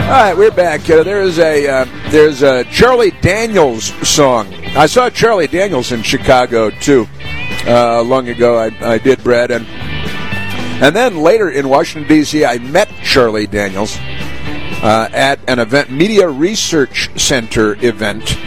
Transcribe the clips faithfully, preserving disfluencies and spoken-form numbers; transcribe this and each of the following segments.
All right, we're back. Uh, there's a uh, there's a Charlie Daniels song. I saw Charlie Daniels in Chicago too, uh, long ago. I, I did, Brad, and and then later in Washington D C, I met Charlie Daniels uh, at an event, Media Research Center event,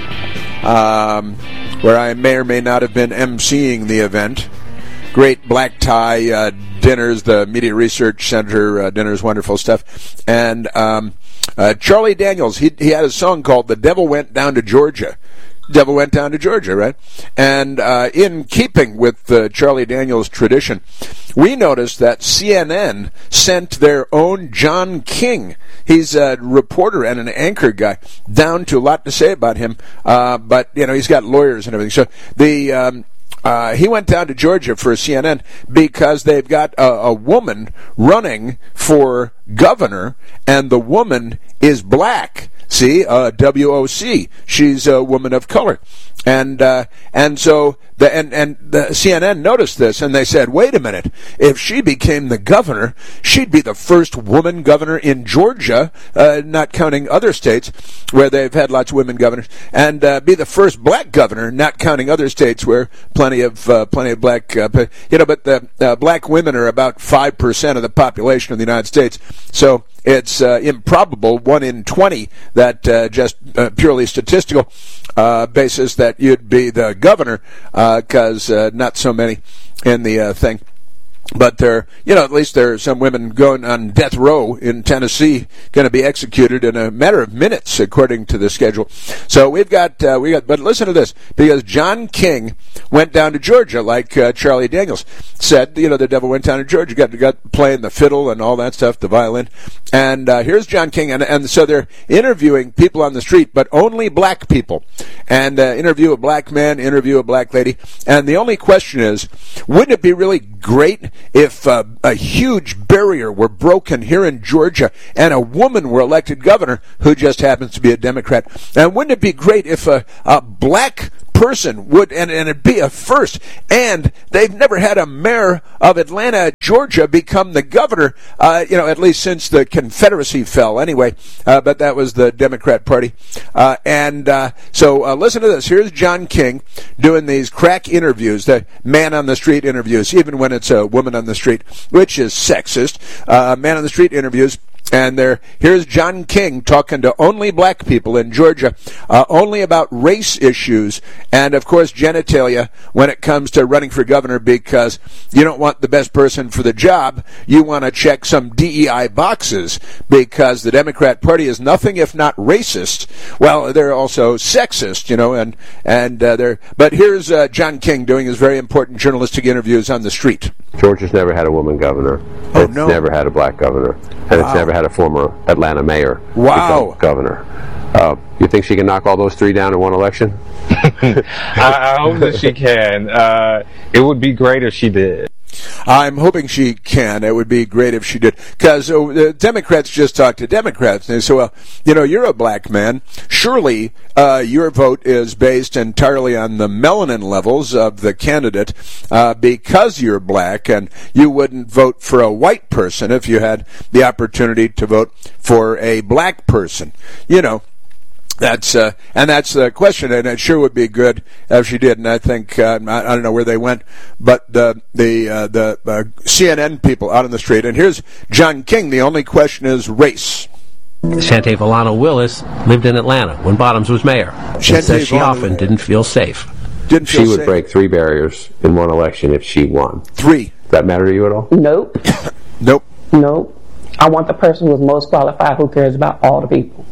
um, where I may or may not have been emceeing the event. Great black tie uh, dinners, the Media Research Center uh, dinners, wonderful stuff, and. Um, Uh, Charlie Daniels, he he had a song called "The Devil Went Down to Georgia." Devil went down to Georgia, right? And uh, in keeping with uh, Charlie Daniels' tradition, we noticed that C N N sent their own John King. He's a reporter and an anchor guy, down to a lot to say about him. Uh, but you know, he's got lawyers and everything. So the um, Uh, he went down to Georgia for C N N because they've got a, a woman running for governor, and the woman is black. See, uh, W O C. She's a woman of color, and uh, and so the and and the C N N noticed this, and they said, "Wait a minute! If she became the governor, she'd be the first woman governor in Georgia, uh, not counting other states where they've had lots of women governors, and uh, be the first black governor, not counting other states where plenty of uh, plenty of black, uh, you know. But the uh, black women are about five percent of the population of the United States, so." It's uh, improbable, one in twenty, that uh, just uh, purely statistical uh, basis that you'd be the governor, because uh, uh, not so many in the uh, thing. But there, you know, at least there are some women going on death row in Tennessee, going to be executed in a matter of minutes, according to the schedule. So we've got, uh, we got. But listen to this, because John King went down to Georgia, like uh, Charlie Daniels said. You know, the devil went down to Georgia, got got playing the fiddle and all that stuff, the violin. And uh, here's John King, and and so they're interviewing people on the street, but only black people. And uh, interview a black man, interview a black lady, and the only question is, wouldn't it be really great if uh, a huge barrier were broken here in Georgia and a woman were elected governor who just happens to be a Democrat? And wouldn't it be great if a, a black person would, and, and it'd be a first, and they've never had a mayor of Atlanta, Georgia, become the governor, uh, you know, at least since the Confederacy fell anyway, uh, but that was the Democrat Party. Uh, and uh, so uh, listen to this. Here's John King doing these crack interviews, the man on the street interviews, even when it's a woman on the street, which is sexist, uh, man on the street interviews. And there, here's John King talking to only black people in Georgia, uh, only about race issues, and of course genitalia when it comes to running for governor, because you don't want the best person for the job. You want to check some D E I boxes, because the Democrat Party is nothing if not racist. Well, they're also sexist, you know, and and uh, they're. But here's uh, John King doing his very important journalistic interviews on the street. Georgia's never had a woman governor. Oh, it's no. never had a black governor. And Wow. it's never had a former Atlanta mayor Wow. become governor. Uh, you think she can knock all those three down in one election? I, I hope that she can. Uh, it would be great if she did. I'm hoping she can. It would be great if she did. Because uh, the Democrats just talk to Democrats. And they say, well, you know, you're a black man. Surely uh, your vote is based entirely on the melanin levels of the candidate uh, because you're black, and you wouldn't vote for a white person if you had the opportunity to vote for a black person. You know. That's uh, and that's the question, and it sure would be good if she did. And I think uh, I, I don't know where they went, but the the uh, the uh, C N N people out on the street. And here's John King. The only question is race. Shante Villano Willis lived in Atlanta when Bottoms was mayor. She Shante says she Villano- often didn't feel safe. Didn't feel She would safe. break three barriers in one election if she won. Three. Does that matter to you at all? Nope. Nope. Nope. I want the person who's most qualified, who cares about all the people.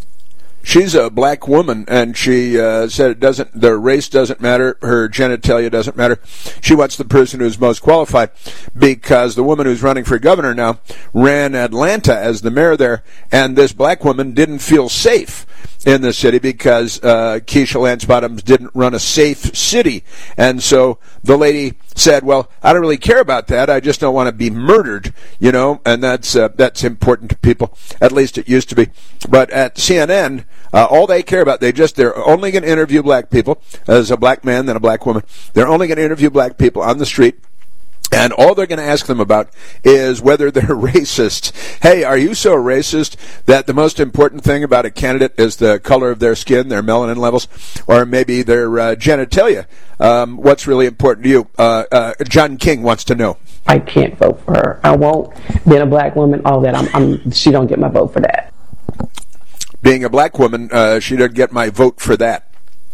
She's a black woman, and she uh, said it doesn't. The race doesn't matter. Her genitalia doesn't matter. She wants the person who's most qualified, because the woman who's running for governor now ran Atlanta as the mayor there, and this black woman didn't feel safe in the city because uh, Keisha Lance Bottoms didn't run a safe city, and so the lady said, "Well, I don't really care about that. I just don't want to be murdered, you know." And that's uh, that's important to people. At least it used to be. But at C N N. Uh, all they care about, they just, they're only going to interview black people, as a black man, then a black woman. They're only going to interview black people on the street. And all they're going to ask them about is whether they're racist. Hey, are you so racist that the most important thing about a candidate is the color of their skin, their melanin levels, or maybe their uh, genitalia? Um, what's really important to you? Uh, uh, John King wants to know. I can't vote for her. I won't. Being a black woman, all that, I'm, I'm, she don't get my vote for that. Being a black woman, uh, she doesn't get my vote for that.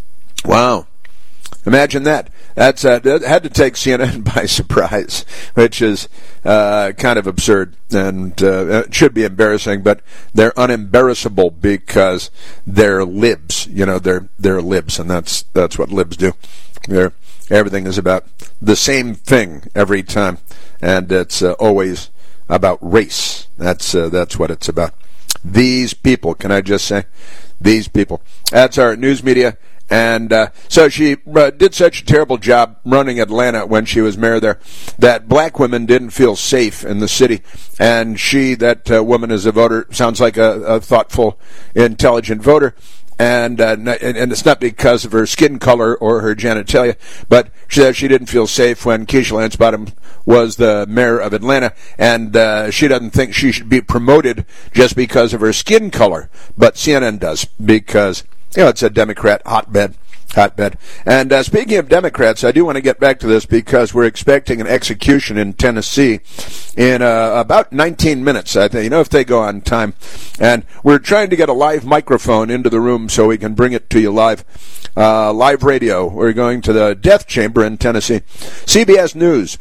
Wow. Imagine that. That's uh, that had to take C N N by surprise, which is uh, kind of absurd, and uh, it should be embarrassing. But they're unembarrassable because they're libs. You know, they're they're libs, and that's that's what libs do. They're, everything is about the same thing every time, and it's uh, always about race. That's uh, that's what it's about. These people, can I just say, these people. That's our news media. And uh, so she uh, did such a terrible job running Atlanta when she was mayor there that black women didn't feel safe in the city. And she, that uh, woman is a voter, sounds like a, a thoughtful, intelligent voter. And, uh, and it's not because of her skin color or her genitalia, but she says she didn't feel safe when Keisha Lance Bottom was the mayor of Atlanta, and uh, she doesn't think she should be promoted just because of her skin color, but C N N does, because you know, it's a Democrat hotbed. Hotbed. And uh, speaking of Democrats, I do want to get back to this because we're expecting an execution in Tennessee in uh, about nineteen minutes, I think. You know, if they go on time. And we're trying to get a live microphone into the room so we can bring it to you live. Uh, live radio. We're going to the death chamber in Tennessee. C B S News.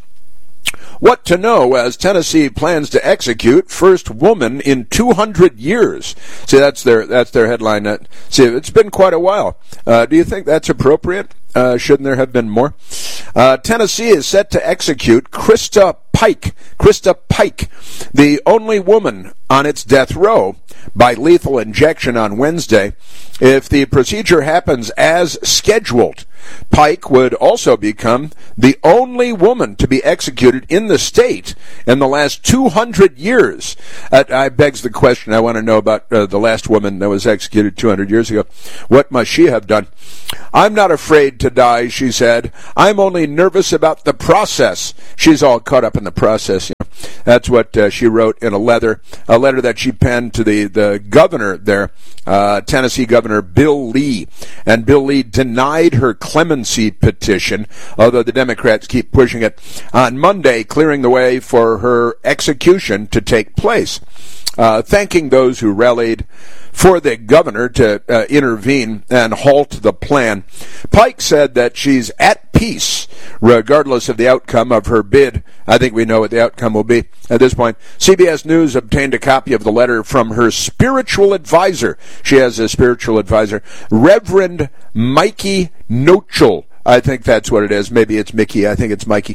What to know as Tennessee plans to execute first woman in two hundred years. See, that's their that's their headline. Uh, see, it's been quite a while. Uh, do you think that's appropriate? Uh, shouldn't there have been more? Uh, Tennessee is set to execute Krista Pike. Krista Pike, the only woman on its death row, by lethal injection on Wednesday. If the procedure happens as scheduled, Pike would also become the only woman to be executed in the state in the last two hundred years. That uh, begs the question I want to know about uh, the last woman that was executed two hundred years ago. What must she have done? I'm not afraid to die, she said. I'm only nervous about the process. She's all caught up in the process. You know. That's what uh, she wrote in a letter, a letter that she penned to the, the governor there, uh, Tennessee Governor Bill Lee. And Bill Lee denied her clemency petition, although the Democrats keep pushing it, on Monday, clearing the way for her execution to take place, uh, thanking those who rallied for the governor to uh, intervene and halt the plan. Pike said that she's at peace regardless of the outcome of her bid. I think we know what the outcome will be at this point. C B S News obtained a copy of the letter from her spiritual advisor. She has a spiritual advisor, Reverend Mikey Nochel. I think that's what it is. Maybe it's Mickey. I think it's Mikey.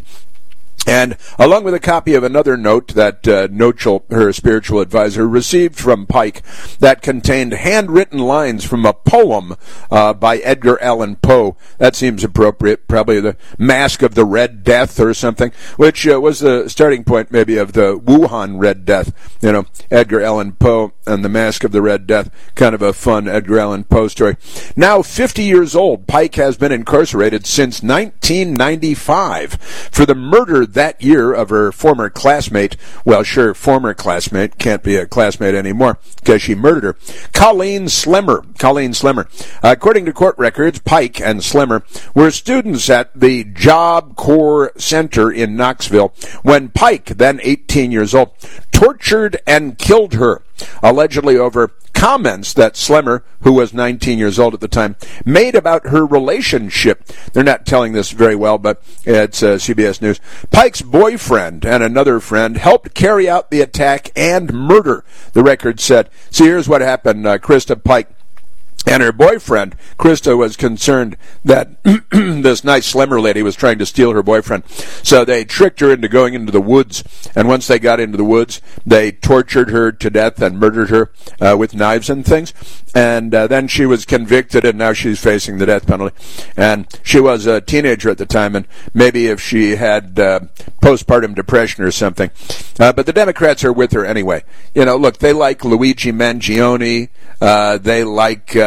And along with a copy of another note that uh, Nochel, her spiritual advisor, received from Pike that contained handwritten lines from a poem uh, by Edgar Allan Poe. That seems appropriate, probably the Mask of the Red Death or something, which uh, was the starting point maybe of the Wuhan Red Death. You know, Edgar Allan Poe and the Mask of the Red Death, kind of a fun Edgar Allan Poe story. Now fifty years old, Pike has been incarcerated since nineteen ninety-five for the murder that year of her former classmate. Well, sure, former classmate, can't be a classmate anymore because she murdered her. Colleen Slemmer. Colleen Slemmer. According to court records, Pike and Slemmer were students at the Job Corps Center in Knoxville when Pike, then eighteen years old, tortured and killed her, allegedly over comments that Slemmer, who was nineteen years old at the time, made about her relationship. They're not telling this very well, but it's uh, C B S News. Pike's boyfriend and another friend helped carry out the attack and murder, the record said. See, here's what happened. Uh, Krista Pike and her boyfriend, Krista, was concerned that this nice Slemmer lady was trying to steal her boyfriend. So they tricked her into going into the woods. And once they got into the woods, they tortured her to death and murdered her uh, with knives and things. And uh, then she was convicted, and now she's facing the death penalty. And she was a teenager at the time, and maybe if she had uh, postpartum depression or something. Uh, but the Democrats are with her anyway. You know, look, they like Luigi Mangione. Uh, they like... Uh,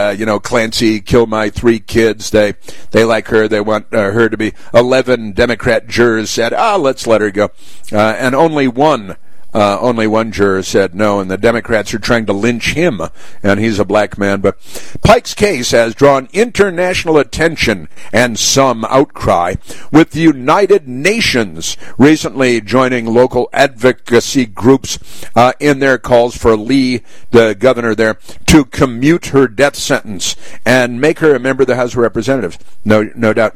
uh, you know, Clancy killed my three kids. They they like her. They want uh, her to be. Eleven Democrat jurors said, ah, let's let her go. Uh, and only one Uh, only one juror said no, and the Democrats are trying to lynch him, and he's a black man. But Pike's case has drawn international attention and some outcry, with the United Nations recently joining local advocacy groups uh, in their calls for Lee, the governor there, to commute her death sentence and make her a member of the House of Representatives. No, no doubt.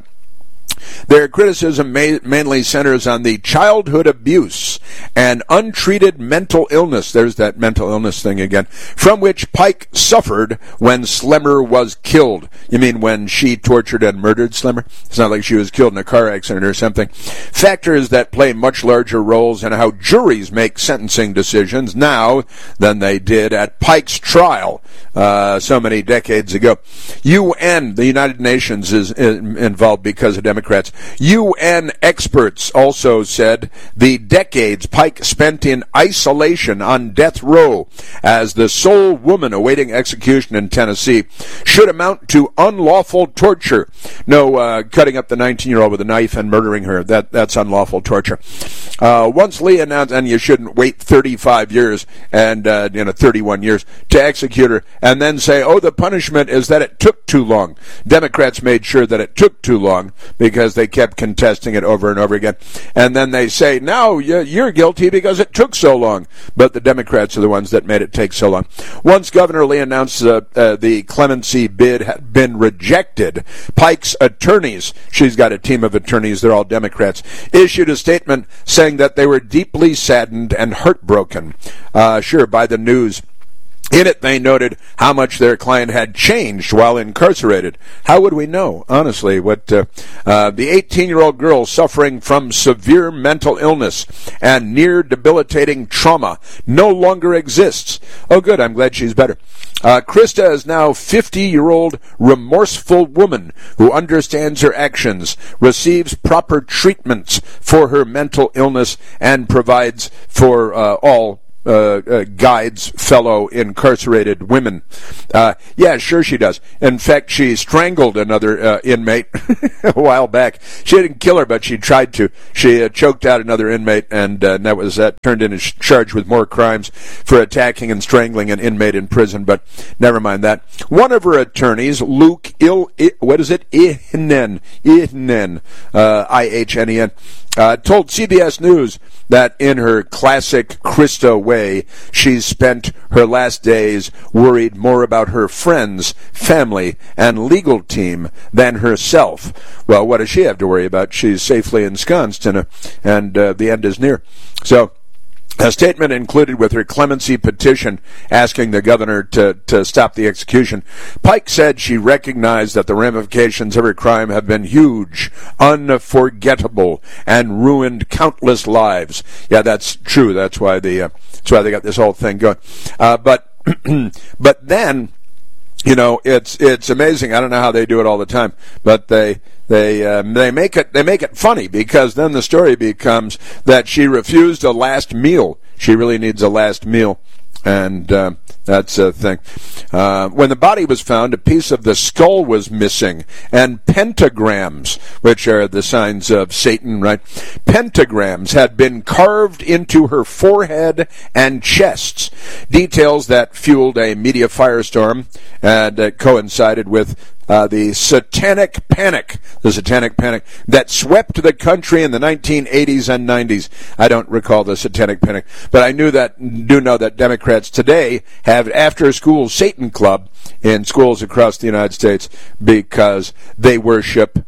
Their criticism ma- mainly centers on the childhood abuse and untreated mental illness, there's that mental illness thing again, from which Pike suffered when Slemmer was killed. You mean when she tortured and murdered Slemmer? It's not like she was killed in a car accident or something. Factors that play much larger roles in how juries make sentencing decisions now than they did at Pike's trial uh, so many decades ago. U N, the United Nations, is, is involved because of Democrats. U N experts also said the decades Pike spent in isolation on death row as the sole woman awaiting execution in Tennessee should amount to unlawful torture. No uh, cutting up the nineteen-year-old with a knife and murdering her. That That's unlawful torture. Uh, once Lee announced, and you shouldn't wait thirty-five years and uh, you know thirty-one years to execute her and then say, oh, the punishment is that it took too long. Democrats made sure that it took too long because they kept contesting it over and over again. And then they say, no, you're guilty because it took so long. But the Democrats are the ones that made it take so long. Once Governor Lee announced uh, uh, the clemency bid had been rejected, Pike's attorneys, she's got a team of attorneys, they're all Democrats, issued a statement saying that they were deeply saddened and heartbroken, uh, sure, by the news. In it, they noted how much their client had changed while incarcerated. How would we know, honestly, what uh, uh, the eighteen-year-old girl suffering from severe mental illness and near debilitating trauma no longer exists? Oh, good, I'm glad she's better. Uh, Krista is now a fifty-year-old remorseful woman who understands her actions, receives proper treatments for her mental illness, and provides for uh, all Uh, uh, guides fellow incarcerated women. Uh, yeah, sure she does. In fact, she strangled another uh, inmate a while back. She didn't kill her, but she tried to. She uh, choked out another inmate, and uh, that was that turned into sh- charged with more crimes for attacking and strangling an inmate in prison. But never mind that. One of her attorneys, Luke Il, I, what is it? Ihnen, Ihnen, uh, I H N E N. Uh, told C B S News that in her classic Krista way, she's spent her last days worried more about her friends, family, and legal team than herself. Well, what does she have to worry about? She's safely ensconced, in a, and uh, the end is near. So, a statement included with her clemency petition asking the governor to, to stop the execution. Pike said she recognized that the ramifications of her crime have been huge, unforgettable, and ruined countless lives. Yeah, that's true. That's why the uh, that's why they got this whole thing going. Uh, but but then, you know, it's it's amazing. I don't know how they do it all the time, but they they um, they make it they make it funny, because then the story becomes that she refused a last meal. She really needs a last meal, and uh, that's a thing. Uh, when the body was found, a piece of the skull was missing, and pentagrams, which are the signs of Satan, right? Pentagrams had been carved into her forehead and chests, details that fueled a media firestorm and uh, coincided with Uh, the satanic panic, the satanic panic that swept the country in the nineteen eighties and nineties. I don't recall the satanic panic, but I knew that, do know that Democrats today have after-school Satan Club in schools across the United States because they worship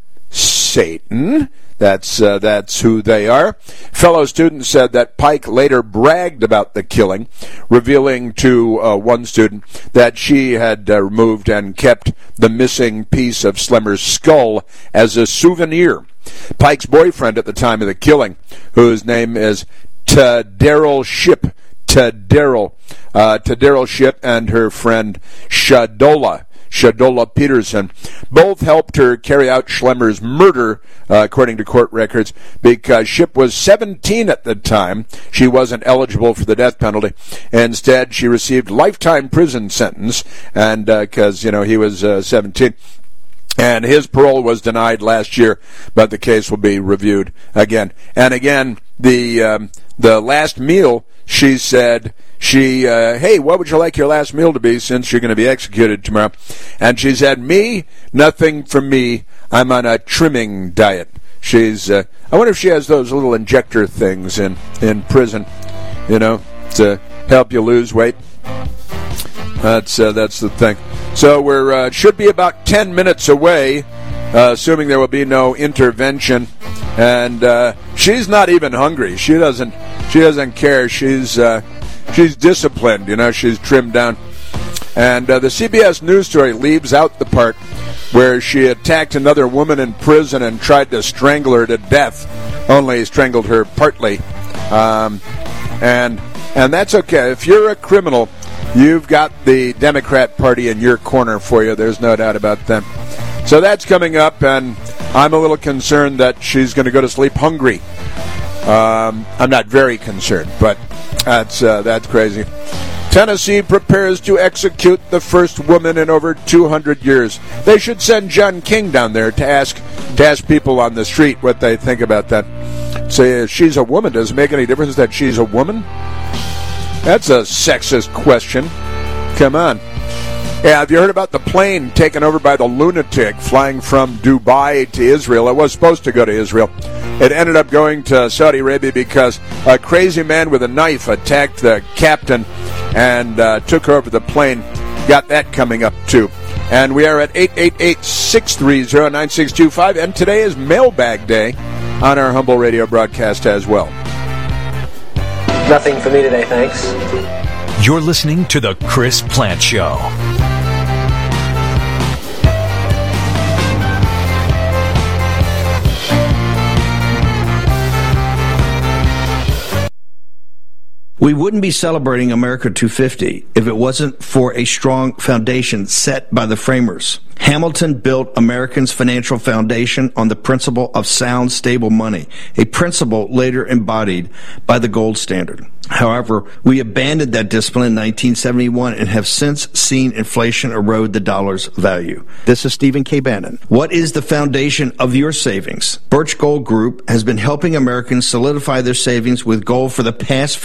Satan. That's uh, that's who they are. Fellow students said that Pike later bragged about the killing, revealing to uh, one student that she had uh, removed and kept the missing piece of Slemmer's skull as a souvenir. Pike's boyfriend at the time of the killing, whose name is Tadaryl Shipp, Tadaryl, uh, Tadaryl Shipp, and her friend Shadola Shadola Peterson. Both helped her carry out Schlemmer's murder, uh, according to court records, because Shipp was seventeen at the time. She wasn't eligible for the death penalty. Instead, she received lifetime prison sentence, and because, uh, you know, he was uh, seventeen. And his parole was denied last year, but the case will be reviewed again. And again, the um, the last meal, she said, she, uh, hey, what would you like your last meal to be since you're going to be executed tomorrow? And she said, me, nothing for me. I'm on a trimming diet. She's, uh, I wonder if she has those little injector things in, in prison, you know, to help you lose weight. That's uh, that's the thing. So we're uh, should be about ten minutes away, uh, assuming there will be no intervention. And uh, she's not even hungry. She doesn't. She doesn't care. She's uh, she's disciplined. You know, she's trimmed down. And uh, the C B S News story leaves out the part where she attacked another woman in prison and tried to strangle her to death. Only strangled her partly. Um, and and that's okay. If you're a criminal, you've got the Democrat Party in your corner for you. There's no doubt about that. So that's coming up, and I'm a little concerned that she's going to go to sleep hungry. Um, I'm not very concerned, but that's uh, that's crazy. Tennessee prepares to execute the first woman in over two hundred years. They should send John King down there to ask to ask people on the street what they think about that. Say, uh, she's a woman. Does it make any difference that she's a woman? That's a sexist question. Come on. Yeah, have you heard about the plane taken over by the lunatic flying from Dubai to Israel? It was supposed to go to Israel. It ended up going to Saudi Arabia because a crazy man with a knife attacked the captain and uh, took over the plane. Got that coming up, too. And we are at eight eight eight, six three zero, nine six two five. And today is Mailbag Day on our Humble Radio broadcast as well. Nothing for me today, thanks. You're listening to The Chris Plante Show. We wouldn't be celebrating America two fifty if it wasn't for a strong foundation set by the framers. Hamilton built Americans' financial foundation on the principle of sound, stable money, a principle later embodied by the gold standard. However, we abandoned that discipline in nineteen seventy-one and have since seen inflation erode the dollar's value. This is Stephen K. Bannon. What is the foundation of your savings? Birch Gold Group has been helping Americans solidify their savings with gold for the past